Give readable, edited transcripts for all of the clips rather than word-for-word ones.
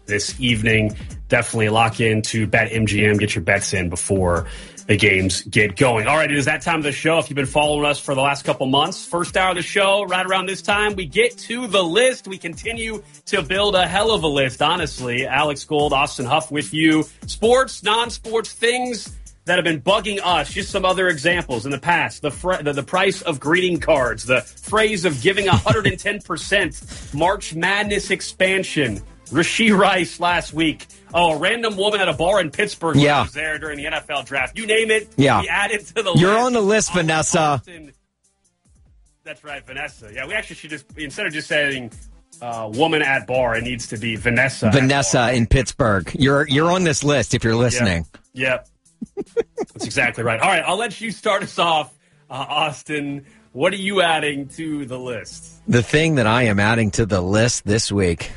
this evening. Definitely lock into BetMGM. Get your bets in before the games get going. All right, it is that time of the show. If you've been following us for the last couple months, first hour of the show, right around this time, we get to the list. We continue to build a hell of a list, honestly. Alex Gold, Austin Huff with you. Sports, non-sports things that have been bugging us. Just some other examples in the past. The price of greeting cards. The phrase of giving 110%. March Madness expansion. Rashee Rice last week. Oh, a random woman at a bar in Pittsburgh was there during the NFL draft. You name it. Yeah. We added to the list. You're on the list, Vanessa. Austin. That's right, Vanessa. Yeah, we actually should just, instead of just saying woman at bar, it needs to be Vanessa. Vanessa in Pittsburgh. You're on this list if you're listening. Yep. That's exactly right. All right, I'll let you start us off, Austin. What are you adding to the list? The thing that I am adding to the list this week.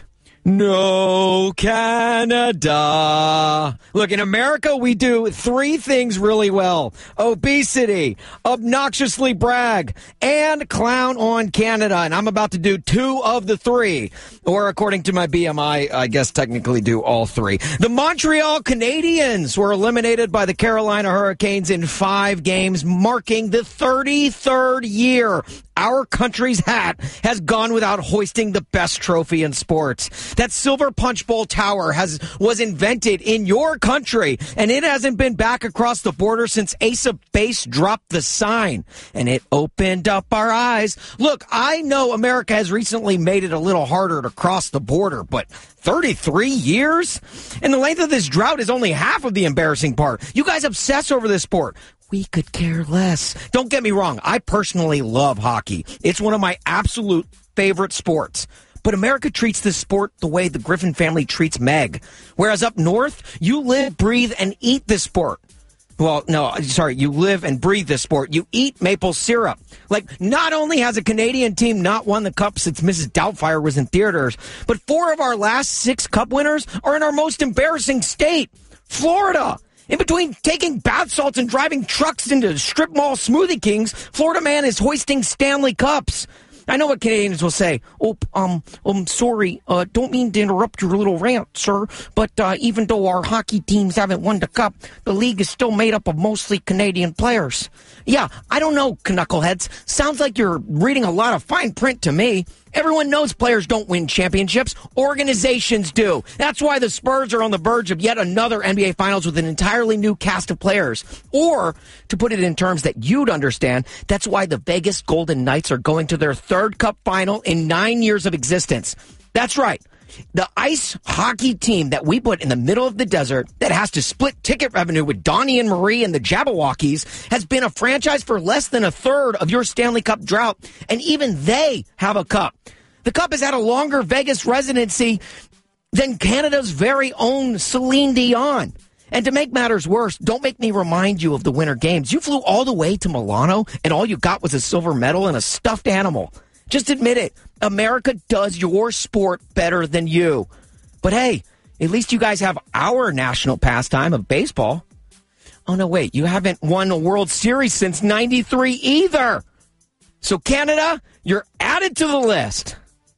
No, Canada. Look, in America, we do three things really well. Obesity, obnoxiously brag, and clown on Canada. And I'm about to do two of the three. Or according to my BMI, I guess technically do all three. The Montreal Canadiens were eliminated by the Carolina Hurricanes in 5 games, marking the 33rd year our country's hat has gone without hoisting the best trophy in sports. That silver punch bowl tower was invented in your country, and it hasn't been back across the border since Ace of Base dropped the sign, and it opened up our eyes. Look, I know America has recently made it a little harder to cross the border, but 33 years? And the length of this drought is only half of the embarrassing part. You guys obsess over this sport. We could care less. Don't get me wrong. I personally love hockey. It's one of my absolute favorite sports. But America treats this sport the way the Griffin family treats Meg. Whereas up north, you live, breathe, and eat this sport. Well, no, sorry, you live and breathe this sport. You eat maple syrup. Like, not only has a Canadian team not won the cup since Mrs. Doubtfire was in theaters, but 4 of our last 6 cup winners are in our most embarrassing state, Florida. In between taking bath salts and driving trucks into strip mall smoothie kings, Florida man is hoisting Stanley Cups. I know what Canadians will say. Sorry, don't mean to interrupt your little rant, sir, but even though our hockey teams haven't won the cup, the league is still made up of mostly Canadian players. Yeah, I don't know, knuckleheads. Sounds like you're reading a lot of fine print to me. Everyone knows players don't win championships. Organizations do. That's why the Spurs are on the verge of yet another NBA Finals with an entirely new cast of players. Or, to put it in terms that you'd understand, that's why the Vegas Golden Knights are going to their 3rd Cup final in 9 years of existence. That's right. The ice hockey team that we put in the middle of the desert that has to split ticket revenue with Donnie and Marie and the Jabberwockies has been a franchise for less than a third of your Stanley Cup drought, and even they have a cup. The cup has had a longer Vegas residency than Canada's very own Celine Dion. And to make matters worse, don't make me remind you of the Winter Games. You flew all the way to Milano, and all you got was a silver medal and a stuffed animal. Just admit it. America does your sport better than you. But hey, at least you guys have our national pastime of baseball. Oh, no, wait. You haven't won a World Series since 93 either. So, Canada, you're added to the list.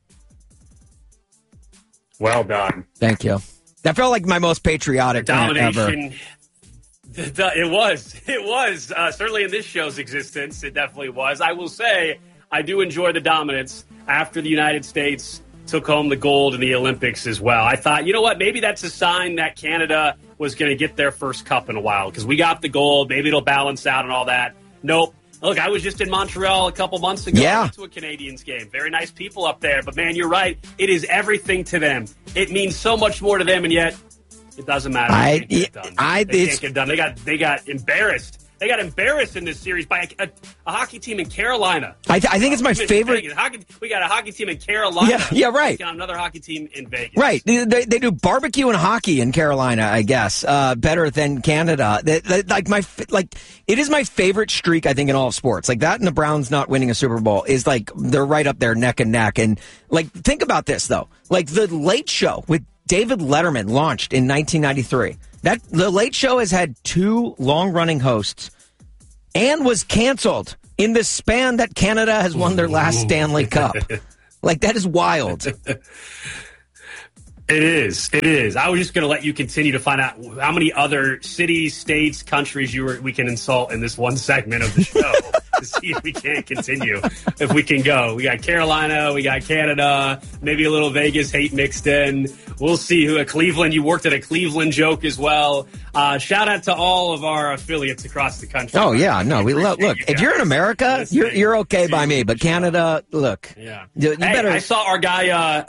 Well done. Thank you. That felt like my most patriotic rant ever. It was. Certainly in this show's existence, it definitely was. I will say, I do enjoy the dominance after the United States took home the gold in the Olympics as well. I thought, you know what, maybe that's a sign that Canada was going to get their first cup in a while because we got the gold. Maybe it'll balance out and all that. Nope. Look, I was just in Montreal a couple months ago. Yeah. I went to a Canadiens game. Very nice people up there. But, man, you're right. It is everything to them. It means so much more to them, and yet it doesn't matter. They can't get done. They got embarrassed. They got embarrassed in this series by a hockey team in Carolina. I think it's my favorite. We got a hockey team in Carolina. Yeah, right. Got another hockey team in Vegas. Right. They do barbecue and hockey in Carolina, I guess, better than Canada. It is my favorite streak, I think, in all of sports. Like that and the Browns not winning a Super Bowl is like they're right up there neck and neck. And like think about this, though. Like the Late Show with David Letterman launched in 1993. The Late Show has had 2 long-running hosts and was canceled in the span that Canada has won their last Stanley Cup. Like, that is wild. It is. It is. I was just going to let you continue to find out how many other cities, states, countries we can insult in this one segment of the show to see if we can continue, if we can go. We got Carolina, we got Canada, maybe a little Vegas hate mixed in. We'll see who at Cleveland. You worked at a Cleveland joke as well. Shout out to all of our affiliates across the country. Oh yeah, no, we look. If you're in America, you're okay by me, but Canada, look. Yeah, you better. I saw our guy,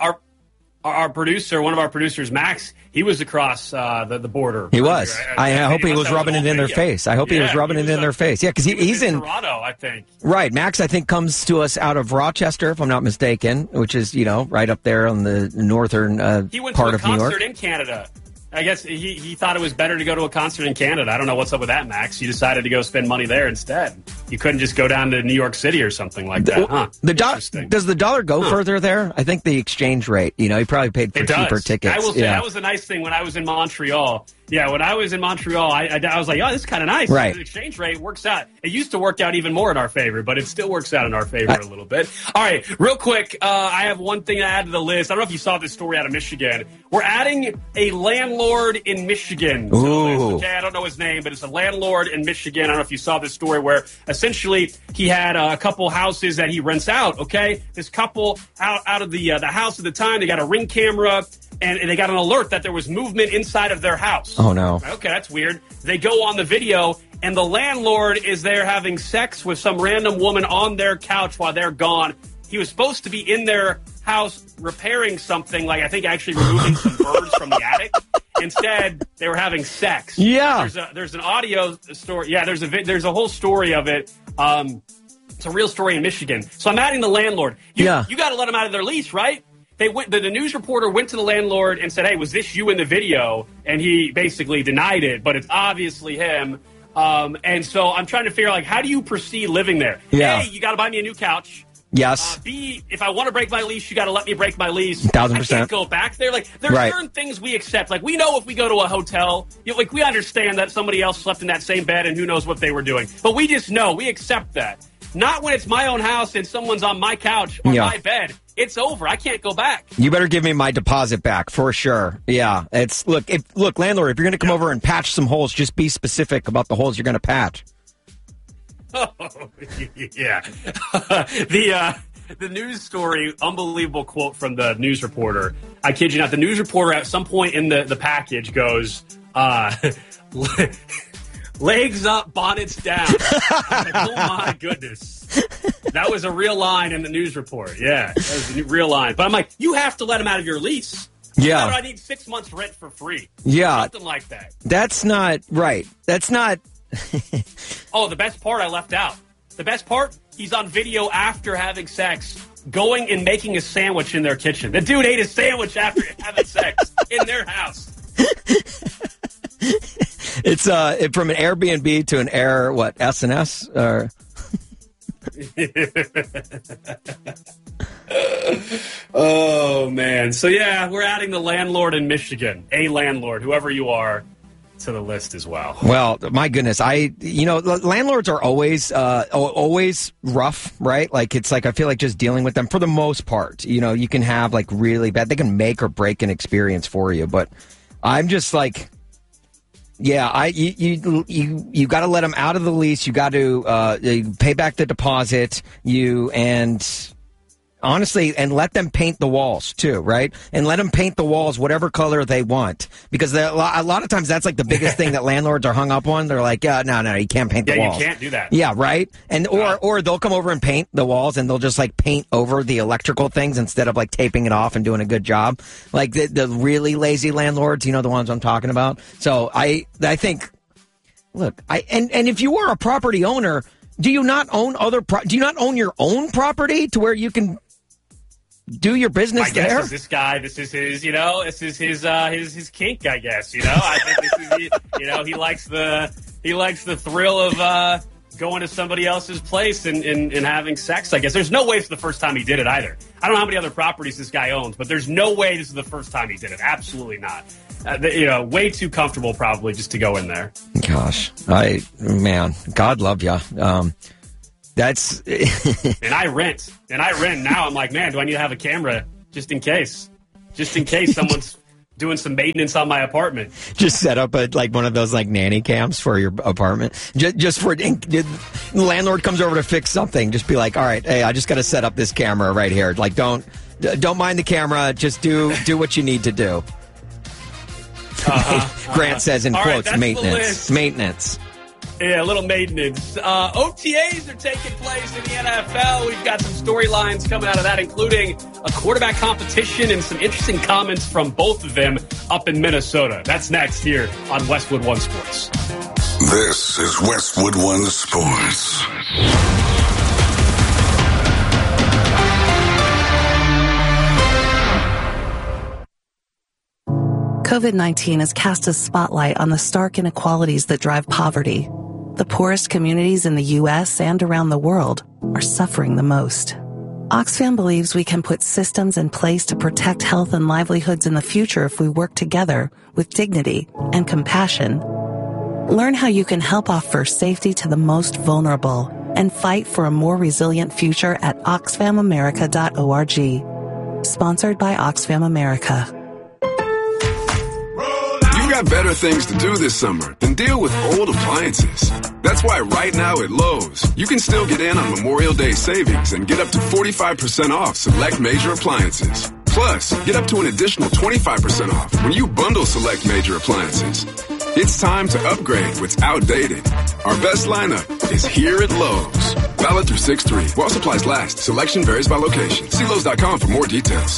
our producer, one of our producers, Max. He was across the border. He was. I hope he was rubbing it in their face. I hope he was rubbing it in their face. Yeah, because he's in Toronto, I think. Right, Max. I think comes to us out of Rochester, if I'm not mistaken, which is right up there on the northern part of New York. He went to a concert in Canada. I guess he thought it was better to go to a concert in Canada. I don't know what's up with that, Max. You decided to go spend money there instead. You couldn't just go down to New York City or something like that, huh? Does the dollar go further there? I think the exchange rate, he probably paid for cheaper tickets. I will say that was the nice thing when I was in Montreal. Yeah, when I was in Montreal, I was like, oh, this is kind of nice. Right. The exchange rate works out. It used to work out even more in our favor, but it still works out in our favor a little bit. All right, real quick, I have one thing to add to the list. I don't know if you saw this story out of Michigan. We're adding a landlord in Michigan to the list. Okay, I don't know his name, but it's a landlord in Michigan. I don't know if you saw this story where essentially he had a couple houses that he rents out, okay? This couple out of the house at the time, they got a Ring camera, and they got an alert that there was movement inside of their house. Oh, no. Okay, that's weird. They go on the video, and the landlord is there having sex with some random woman on their couch while they're gone. He was supposed to be in their house repairing something, like I think actually removing some birds from the attic. Instead, they were having sex. Yeah. There's an audio story. Yeah, there's a whole story of it. It's a real story in Michigan. So I'm adding the landlord. You got to let them out of their lease, right? The news reporter went to the landlord and said, hey, was this you in the video? And he basically denied it, but it's obviously him. And so I'm trying to figure out, how do you proceed living there? Yeah. A, you got to buy me a new couch. Yes. B, if I want to break my lease, you got to let me break my lease. 1,000%. I can't go back there. There are certain things we accept. We know if we go to a hotel, we understand that somebody else slept in that same bed and who knows what they were doing. But we just know. We accept that. Not when it's my own house and someone's on my couch or my bed. It's over. I can't go back. You better give me my deposit back for sure. Yeah. Look, landlord, if you're going to come over and patch some holes, just be specific about the holes you're going to patch. Oh, yeah. The news story, unbelievable quote from the news reporter. I kid you not. The news reporter at some point in the package goes, legs up, bonnets down. Oh, my goodness. That was a real line in the news report. Yeah, that was a real line. But I'm like, you have to let him out of your lease. Yeah. I need 6 months rent for free. Yeah. Something like that. That's not right. That's not. Oh, the best part I left out. The best part, he's on video after having sex, going and making a sandwich in their kitchen. The dude ate a sandwich after having sex in their house. It's from an Airbnb to an S&S or. Oh man. So yeah, we're adding the landlord in Michigan, a landlord, whoever you are, to the list as well. Well, my goodness, landlords are always rough, right? I feel like just dealing with them for the most part. You can have really bad. They can make or break an experience for you, but I'm just like. Yeah, you got to let them out of the lease. You got to pay back the deposit. Honestly, and let them paint the walls too, right? And let them paint the walls whatever color they want, because a lot of times that's the biggest thing that landlords are hung up on. They're like, no, you can't paint the walls. Yeah, you can't do that. Yeah, right. And or they'll come over and paint the walls, and they'll just paint over the electrical things instead of taping it off and doing a good job. The really lazy landlords, the ones I'm talking about. So I think, look, and if you are a property owner, do you not own do you not own your own property to where you can do your business there? I guess this guy, this is his kink, I guess, I think this is, he likes the thrill of, going to somebody else's place and having sex, I guess. There's no way it's the first time he did it either. I don't know how many other properties this guy owns, but there's no way this is the first time he did it. Absolutely not. Way too comfortable probably just to go in there. Gosh, God love you. That's and I rent now. I'm like, man, do I need to have a camera just in case doing some maintenance on my apartment. Just set up one of those nanny cams for your apartment. Just for the landlord comes over to fix something. Just be like, all right, hey, I just got to set up this camera right here. Don't mind the camera. Just do what you need to do. Grant says in quotes, maintenance. Yeah, a little maintenance. OTAs are taking place in the NFL. We've got some storylines coming out of that, including a quarterback competition and some interesting comments from both of them up in Minnesota. That's next here on Westwood One Sports. This is Westwood One Sports. COVID-19 has cast a spotlight on the stark inequalities that drive poverty. The poorest communities in the U.S. and around the world are suffering the most. Oxfam believes we can put systems in place to protect health and livelihoods in the future if we work together with dignity and compassion. Learn how you can help offer safety to the most vulnerable and fight for a more resilient future at oxfamamerica.org. Sponsored by Oxfam America. You've got better things to do this summer than deal with old appliances. That's why right now at Lowe's, you can still get in on Memorial Day savings and get up to 45% off select major appliances. Plus, get up to an additional 25% off when you bundle select major appliances. It's time to upgrade what's outdated. Our best lineup is here at Lowe's. Valid through 6/3. While supplies last. Selection varies by location. See Lowe's.com for more details.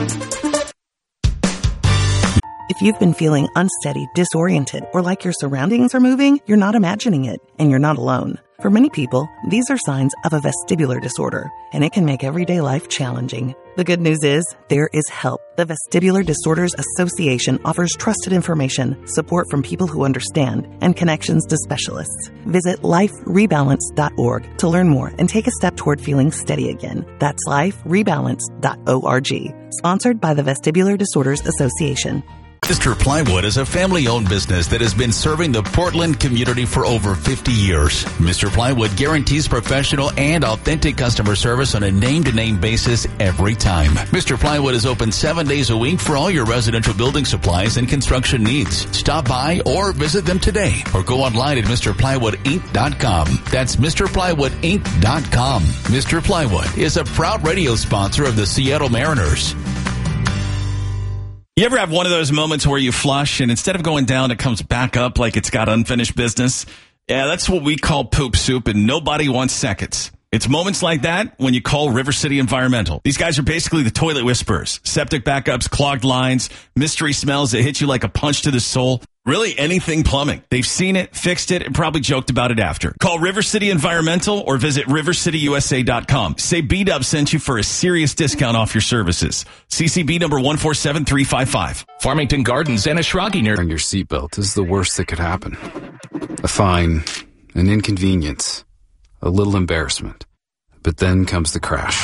If you've been feeling unsteady, disoriented, or like your surroundings are moving, you're not imagining it, and you're not alone. For many people, these are signs of a vestibular disorder, and it can make everyday life challenging. The good news is, there is help. The Vestibular Disorders Association offers trusted information, support from people who understand, and connections to specialists. Visit liferebalance.org to learn more and take a step toward feeling steady again. That's liferebalance.org. Sponsored by the Vestibular Disorders Association. Mr. Plywood is a family-owned business that has been serving the Portland community for over 50 years. Mr. Plywood guarantees professional and authentic customer service on a name-to-name basis every time. Mr. Plywood is open 7 days a week for all your residential building supplies and construction needs. Stop by or visit them today or go online at MrPlywoodInc.com. That's MrPlywoodInc.com. Mr. Plywood is a proud radio sponsor of the Seattle Mariners. You ever have one of those moments where you flush and instead of going down, it comes back up like it's got unfinished business? Yeah, that's what we call poop soup, and nobody wants seconds. It's moments like that when you call River City Environmental. These guys are basically the toilet whisperers. Septic backups, clogged lines, mystery smells that hit you like a punch to the soul. Really anything plumbing. They've seen it, fixed it, and probably joked about it after. Call River City Environmental or visit rivercityusa.com. Say B-Dub sent you for a serious discount off your services. CCB number 147355. Farmington Gardens and a Shroggy near. Wearing your seatbelt is the worst that could happen. A fine, an inconvenience, a little embarrassment. But then comes the crash.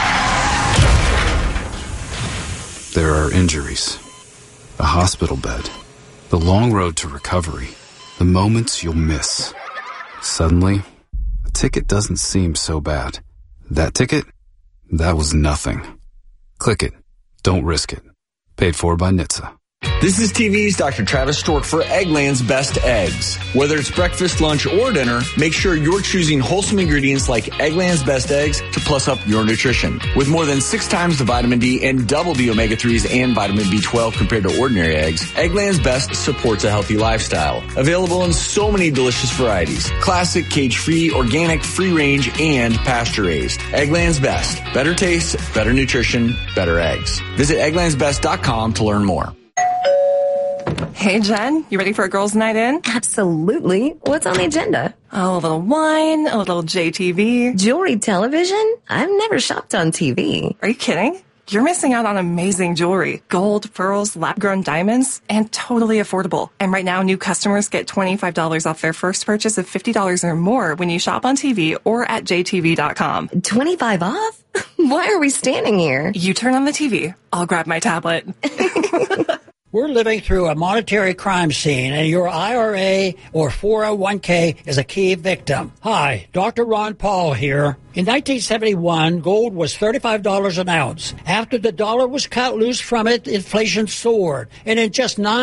There are injuries, a hospital bed, the long road to recovery, the moments you'll miss. Suddenly, a ticket doesn't seem so bad. That ticket? That was nothing. Click it. Don't risk it. Paid for by NHTSA. This is TV's Dr. Travis Stork for Eggland's Best Eggs. Whether it's breakfast, lunch, or dinner, make sure you're choosing wholesome ingredients like Eggland's Best Eggs to plus up your nutrition. With more than 6 times the vitamin D and double the omega-3s and vitamin B12 compared to ordinary eggs, Eggland's Best supports a healthy lifestyle. Available in so many delicious varieties. Classic, cage-free, organic, free-range, and pasture-raised. Eggland's Best. Better taste, better nutrition, better eggs. Visit egglandsbest.com to learn more. Hey, Jen, you ready for a girls' night in? Absolutely. What's on the agenda? Oh, a little wine, a little JTV. Jewelry television? I've never shopped on TV. Are you kidding? You're missing out on amazing jewelry. Gold, pearls, lab-grown diamonds, and totally affordable. And right now, new customers get $25 off their first purchase of $50 or more when you shop on TV or at jtv.com. 25 off? Why are we standing here? You turn on the TV. I'll grab my tablet. We're living through a monetary crime scene, and your IRA or 401k is a key victim. Hi, Dr. Ron Paul here. In 1971, gold was $35 an ounce. After the dollar was cut loose from it, inflation soared. And in just 9